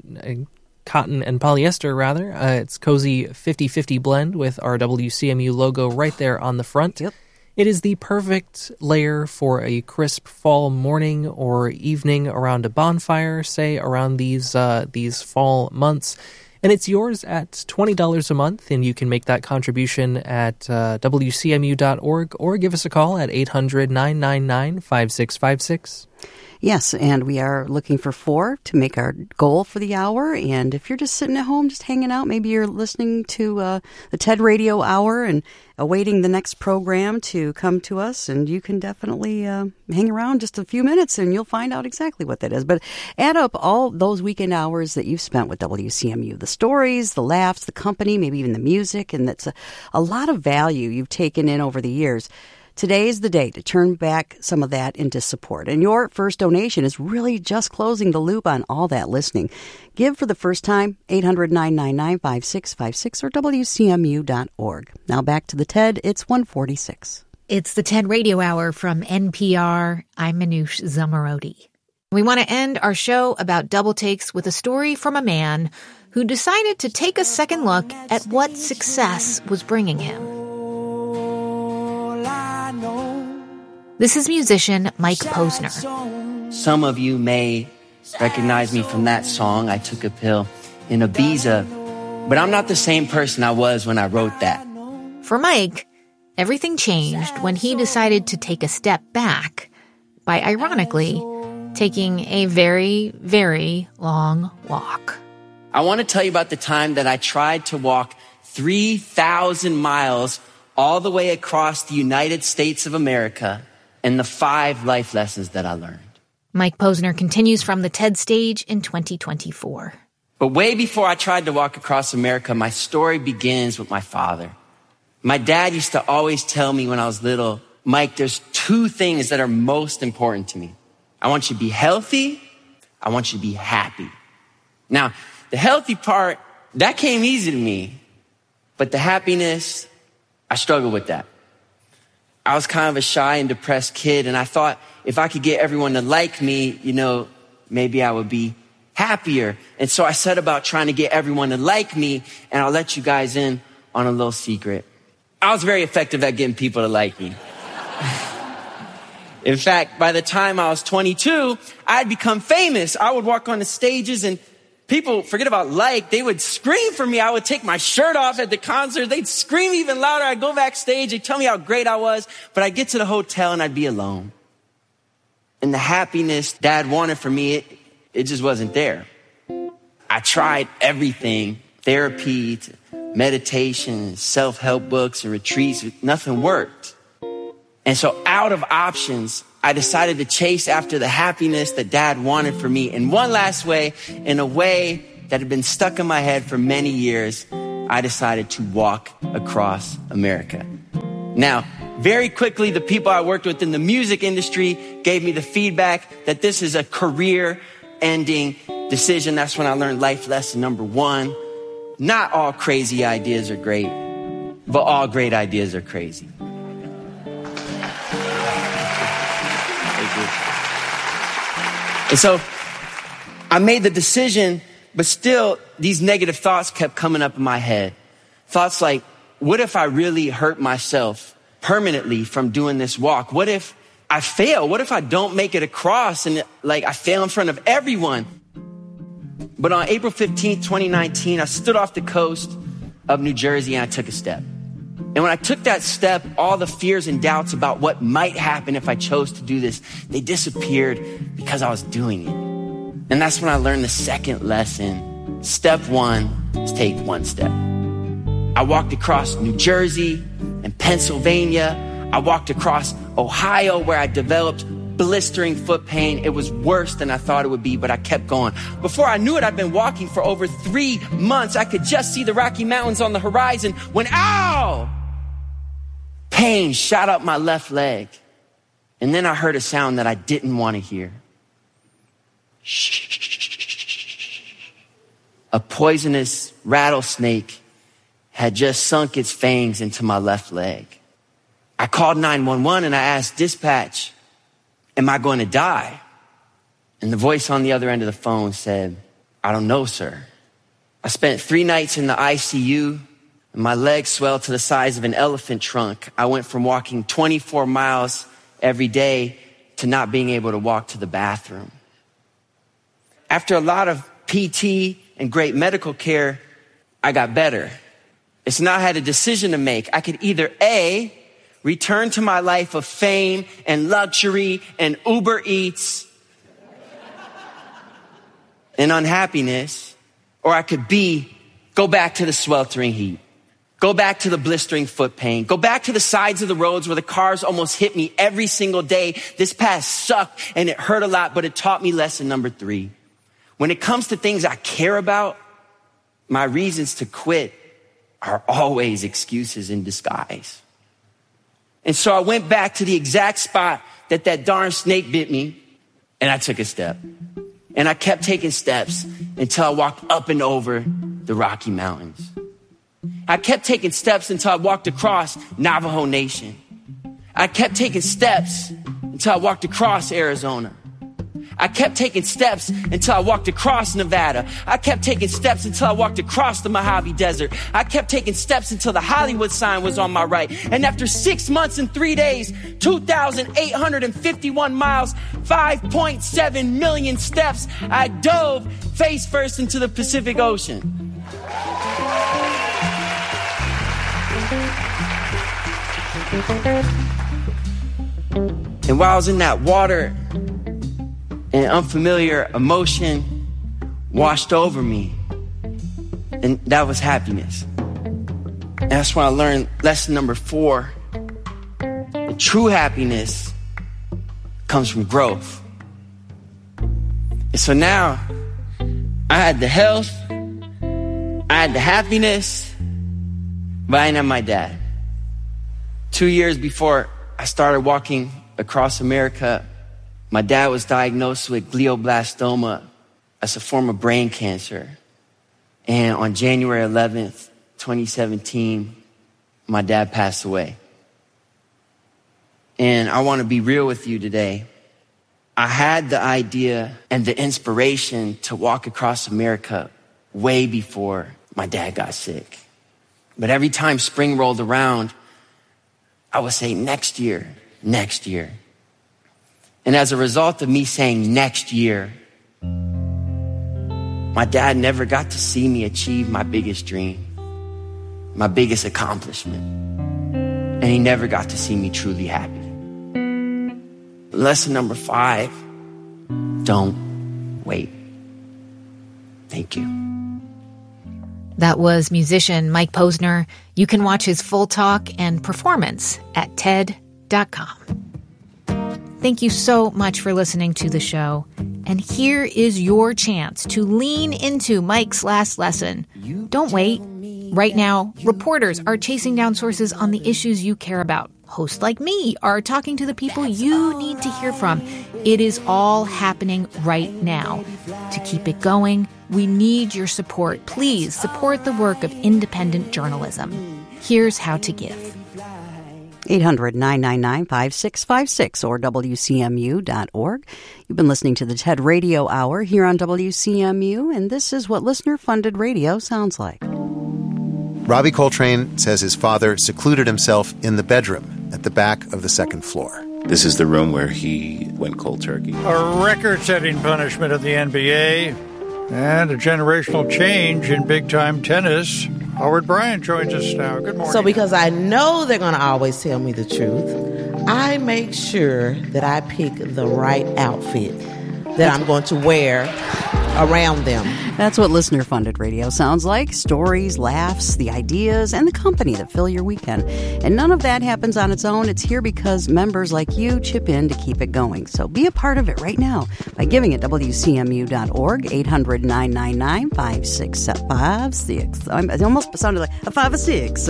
cotton and polyester, rather. Uh, it's cozy fifty-fifty blend with our W C M U logo right there on the front. Yep. It is the perfect layer for a crisp fall morning or evening around a bonfire, say around these uh, these fall months. And it's yours at twenty dollars a month, and you can make that contribution at uh, W C M U dot org or give us a call at eight hundred, nine nine nine, five six five six. Yes, and we are looking for four to make our goal for the hour. And if you're just sitting at home, just hanging out, maybe you're listening to uh, the TED Radio Hour and awaiting the next program to come to us, and you can definitely uh, hang around just a few minutes and you'll find out exactly what that is. But add up all those weekend hours that you've spent with W C M U, the stories, the laughs, the company, maybe even the music, and that's a, a lot of value you've taken in over the years. Today is the day to turn back some of that into support. And your first donation is really just closing the loop on all that listening. Give for the first time, eight hundred, nine nine nine, five six five six or W C M U dot org. Now back to the TED. It's one forty-six. It's the TED Radio Hour from N P R. I'm Manoush Zomorodi. We want to end our show about double takes with a story from a man who decided to take a second look at what success was bringing him. This is musician Mike Posner. Some of you may recognize me from that song, I Took a Pill in Ibiza, but I'm not the same person I was when I wrote that. For Mike, everything changed when he decided to take a step back by, ironically, taking a very, very long walk. I want to tell you about the time that I tried to walk three thousand miles all the way across the United States of America and the five life lessons that I learned. Mike Posner continues from the TED stage in twenty twenty-four. But way before I tried to walk across America, my story begins with my father. My dad used to always tell me when I was little, Mike, there's two things that are most important to me. I want you to be healthy. I want you to be happy. Now, the healthy part, that came easy to me. But the happiness, I struggled with that. I was kind of a shy and depressed kid, and I thought if I could get everyone to like me, you know, maybe I would be happier. And so I set about trying to get everyone to like me, and I'll let you guys in on a little secret. I was very effective at getting people to like me. In fact, by the time I was twenty-two, I'd become famous. I would walk on the stages and people, forget about like, they would scream for me. I would take my shirt off at the concert. They'd scream even louder. I'd go backstage. They'd tell me how great I was. But I'd get to the hotel and I'd be alone. And the happiness Dad wanted for me, it, it just wasn't there. I tried everything, therapy, to meditation, self-help books and retreats. Nothing worked. And so out of options, I decided to chase after the happiness that Dad wanted for me in one last way, in a way that had been stuck in my head for many years. I decided to walk across America. Now, very quickly, the people I worked with in the music industry gave me the feedback that this is a career-ending decision. That's when I learned life lesson number one. Not all crazy ideas are great, but all great ideas are crazy. And so I made the decision, but still these negative thoughts kept coming up in my head. Thoughts like, what if I really hurt myself permanently from doing this walk? What if I fail? What if I don't make it across and like I fail in front of everyone? But on April fifteenth, twenty nineteen, I stood off the coast of New Jersey and I took a step. And when I took that step, all the fears and doubts about what might happen if I chose to do this, they disappeared because I was doing it. And that's when I learned the second lesson. Step one is take one step. I walked across New Jersey and Pennsylvania. I walked across Ohio where I developed blistering foot pain. It was worse than I thought it would be, but I kept going. Before I knew it, I'd been walking for over three months. I could just see the Rocky Mountains on the horizon when, ow! Pain shot up my left leg. And then I heard a sound that I didn't want to hear. A poisonous rattlesnake had just sunk its fangs into my left leg. I called nine one one and I asked dispatch, am I going to die? And the voice on the other end of the phone said, I don't know, sir. I spent three nights in the I C U and my legs swelled to the size of an elephant trunk. I went from walking twenty-four miles every day to not being able to walk to the bathroom. After a lot of P T and great medical care, I got better. It's now I had a decision to make. I could either A, return to my life of fame and luxury and Uber Eats and unhappiness, or I could B, go back to the sweltering heat, go back to the blistering foot pain, go back to the sides of the roads where the cars almost hit me every single day. This path sucked and it hurt a lot, but it taught me lesson number three. When it comes to things I care about, my reasons to quit are always excuses in disguise. And so I went back to the exact spot that that darn snake bit me, and I took a step. And I kept taking steps until I walked up and over the Rocky Mountains. I kept taking steps until I walked across Navajo Nation. I kept taking steps until I walked across Arizona. I kept taking steps until I walked across Nevada. I kept taking steps until I walked across the Mojave Desert. I kept taking steps until the Hollywood sign was on my right. And after six months and three days, two thousand eight hundred fifty-one miles, five point seven million steps, I dove face first into the Pacific Ocean. And while I was in that water, an unfamiliar emotion washed over me. And that was happiness. And that's when I learned lesson number four. The true happiness comes from growth. And so now I had the health, I had the happiness, but I didn't have my dad. Two years before I started walking across America, my dad was diagnosed with glioblastoma. That's a form of brain cancer. And on January eleventh, twenty seventeen, my dad passed away. And I want to be real with you today. I had the idea and the inspiration to walk across America way before my dad got sick. But every time spring rolled around, I would say next year, next year. And as a result of me saying next year, my dad never got to see me achieve my biggest dream, my biggest accomplishment. And he never got to see me truly happy. Lesson number five, don't wait. Thank you. That was musician Mike Posner. You can watch his full talk and performance at T E D dot com. Thank you so much for listening to the show. And here is your chance to lean into Mike's last lesson. Don't wait. Right now, reporters are chasing down sources on the issues you care about. Hosts like me are talking to the people you need to hear from. It is all happening right now. To keep it going, we need your support. Please support the work of independent journalism. Here's how to give. eight hundred nine nine nine five six five six or W C M U dot org. You've been listening to the TED Radio Hour here on W C M U, and this is what listener-funded radio sounds like. Robbie Coltrane says his father secluded himself in the bedroom at the back of the second floor. This is the room where he went cold turkey. A record-setting punishment of the N B A and a generational change in big-time tennis. Howard Bryant joins us now. Good morning. So because I know they're going to always tell me the truth, I make sure that I pick the right outfit that I'm going to wear around them. That's what listener-funded radio sounds like. Stories, laughs, the ideas, and the company that fill your weekend. And none of that happens on its own. It's here because members like you chip in to keep it going. So be a part of it right now by giving at W C M U dot org, eight hundred nine nine nine five six five six. It almost sounded like a five or six.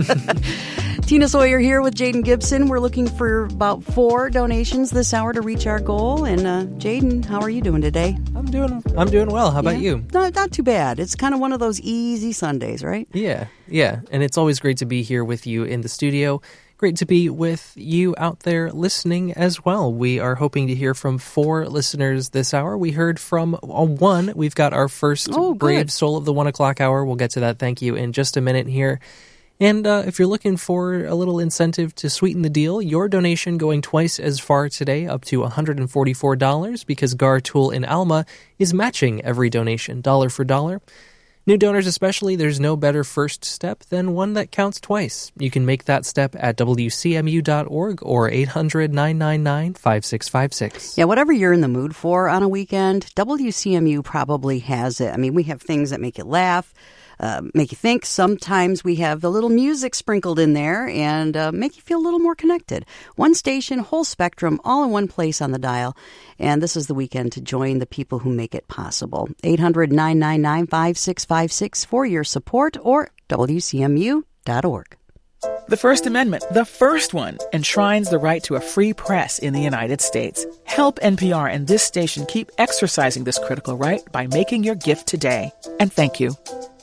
Tina Sawyer here with Jaden Gibson. We're looking for about four donations this hour to reach our goal. And uh, Jaden, how are you doing today? I'm doing I'm doing well. How about yeah. you? No, not too bad. It's kind of one of those easy Sundays, right? Yeah, yeah. And it's always great to be here with you in the studio. Great to be with you out there listening as well. We are hoping to hear from four listeners this hour. We heard from one. We've got our first oh, Brave Soul of the one o'clock hour. We'll get to that. Thank you in just a minute here. And uh, if you're looking for a little incentive to sweeten the deal, your donation going twice as far today, up to one hundred forty-four dollars, because Gar Tool in Alma is matching every donation, dollar for dollar. New donors especially, there's no better first step than one that counts twice. You can make that step at W C M U dot org or eight hundred nine nine nine five six five six. Yeah, whatever you're in the mood for on a weekend, W C M U probably has it. I mean, we have things that make you laugh, Uh, make you think. Sometimes we have the little music sprinkled in there and uh, make you feel a little more connected. One station, whole spectrum, all in one place on the dial. And this is the weekend to join the people who make it possible. eight hundred nine nine nine five six five six for your support or W C M U dot org. The First Amendment, the first one, enshrines the right to a free press in the United States. Help N P R and this station keep exercising this critical right by making your gift today. And thank you.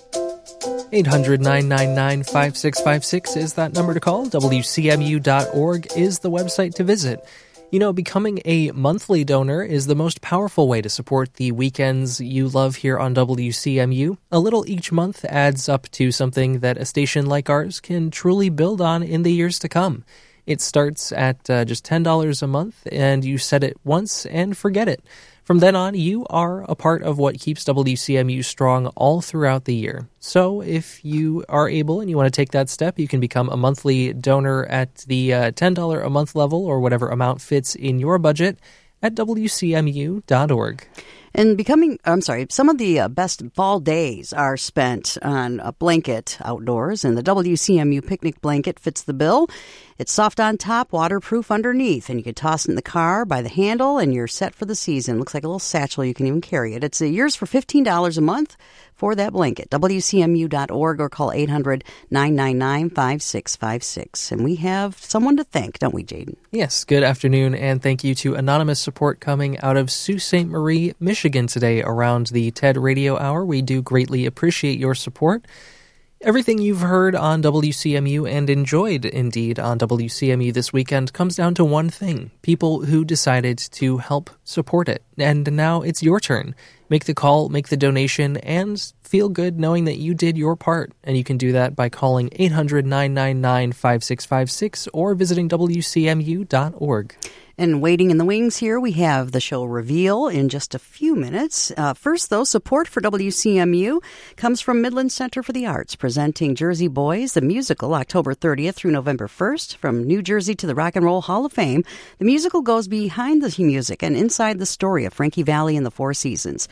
eight hundred nine nine nine five six five six is that number to call. W C M U dot org is the website to visit. You know, becoming a monthly donor is the most powerful way to support the weekends you love here on W C M U. A little each month adds up to something that a station like ours can truly build on in the years to come. It starts at uh, just ten dollars a month, and you set it once and forget it. From then on, you are a part of what keeps W C M U strong all throughout the year. So if you are able and you want to take that step, you can become a monthly donor at the uh, ten dollars a month level or whatever amount fits in your budget at W C M U dot org. And becoming, I'm sorry, some of the uh, best fall days are spent on a blanket outdoors, and the W C M U picnic blanket fits the bill. It's soft on top, waterproof underneath, and you can toss it in the car by the handle, and you're set for the season. Looks like a little satchel. You can even carry it. It's uh, yours for fifteen dollars a month for that blanket. W C M U dot org or call eight hundred nine nine nine five six five six. And we have someone to thank, don't we, Jaden? Yes, good afternoon, and thank you to anonymous support coming out of Sault Ste. Marie, Michigan today around the TED Radio Hour. We do greatly appreciate your support. Everything you've heard on W C M U and enjoyed, indeed, on W C M U this weekend comes down to one thing: people who decided to help support it. And now it's your turn. Make the call, make the donation, and feel good knowing that you did your part. And you can do that by calling eight hundred nine nine nine five six five six or visiting W C M U dot org. And waiting in the wings here, we have the show reveal in just a few minutes. Uh, first, though, support for W C M U comes from Midland Center for the Arts, presenting Jersey Boys, the musical, October thirtieth through November first. From New Jersey to the Rock and Roll Hall of Fame, the musical goes behind the music and inside the story of Frankie Valli and the Four Seasons.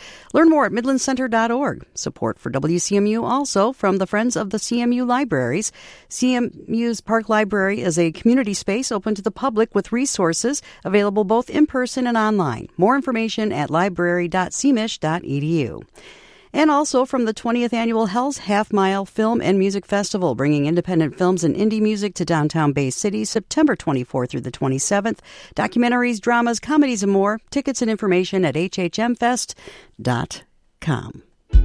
Learn more at midland center dot org. Support for W C M U also from the Friends of the C M U Libraries. C M U's Park Library is a community space open to the public with resources available both in person and online. More information at library dot c m i s h dot e d u. And also from the twentieth Annual Hell's Half Mile Film and Music Festival, bringing independent films and indie music to downtown Bay City, September twenty-fourth through the twenty-seventh. Documentaries, dramas, comedies, and more. Tickets and information at h h m fest dot com.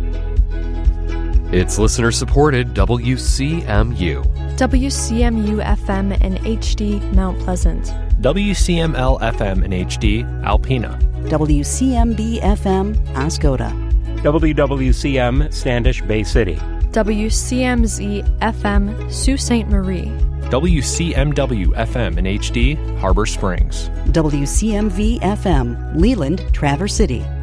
It's listener-supported W C M U. W C M U F M and H D Mount Pleasant. W C M L F M and H D Alpena. W C M B F M Oscoda. W W C M Standish Bay City. W C M Z F M Sault Ste. Marie. W C M W F M and H D Harbor Springs. W C M V F M Leland Traverse City.